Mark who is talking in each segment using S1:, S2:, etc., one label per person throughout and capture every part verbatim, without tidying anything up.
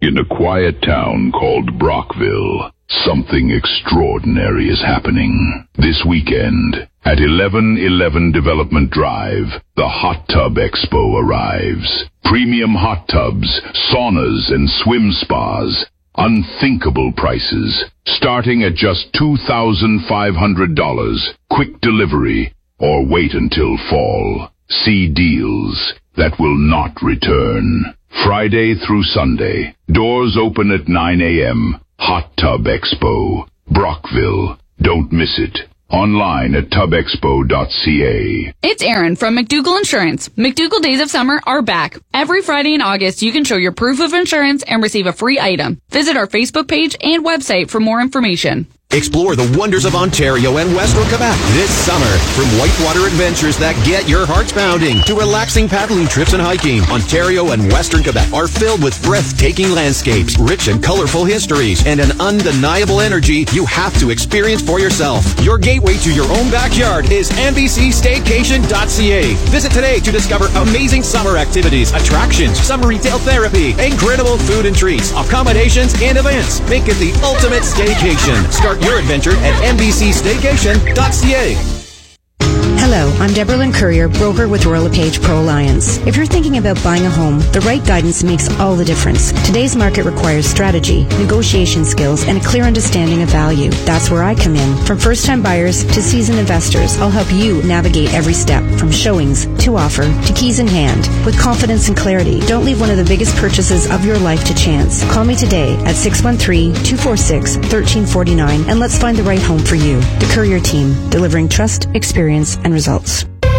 S1: In a quiet town called Brockville, something extraordinary is happening. This weekend, at eleven eleven Development Drive, the Hot Tub Expo arrives. Premium hot tubs, saunas, and swim spas. Unthinkable prices, starting at just two thousand five hundred dollars. Quick delivery, or wait until fall. See deals that will not return. Friday through Sunday. Doors open at nine a.m. Hot Tub Expo, Brockville. Don't miss it. Online at tub expo dot c a.
S2: It's Erin from McDougall Insurance. McDougall Days of Summer are back. Every Friday in August, you can show your proof of insurance and receive a free item. Visit our Facebook page and website for more information.
S3: Explore the wonders of Ontario and Western Quebec this summer. From whitewater adventures that get your hearts pounding to relaxing paddling trips and hiking, Ontario and Western Quebec are filled with breathtaking landscapes, rich and colorful histories, and an undeniable energy you have to experience for yourself. Your gateway to your own backyard is N B C staycation dot c a. Visit today to discover amazing summer activities, attractions, summer retail therapy, incredible food and treats, accommodations, and events. Make it the ultimate staycation. Start your adventure at N B C staycation dot c a.
S4: Hello, I'm Deborah Lynn Courier, broker with Royal LePage Pro Alliance. If you're thinking about buying a home, the right guidance makes all the difference. Today's market requires strategy, negotiation skills, and a clear understanding of value. That's where I come in. From first-time buyers to seasoned investors, I'll help you navigate every step, from showings to offer to keys in hand, with confidence and clarity. Don't leave one of the biggest purchases of your life to chance. Call me today at six one three, two four six, one three four nine and let's find the right home for you. The Courier Team, delivering trust, experience, and results.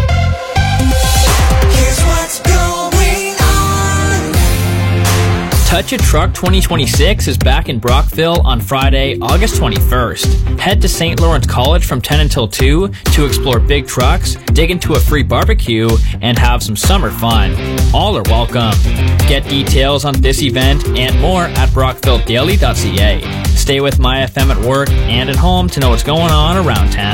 S5: Here's what's going on.
S6: Touch a Truck twenty twenty-six is back in Brockville on Friday, August twenty-first. Head to Saint Lawrence College from ten until two to explore big trucks, dig into a free barbecue, and have some summer fun. All are welcome. Get details on this event and more at brockville daily dot c a. Stay with My F M at work and at home to know what's going on around town.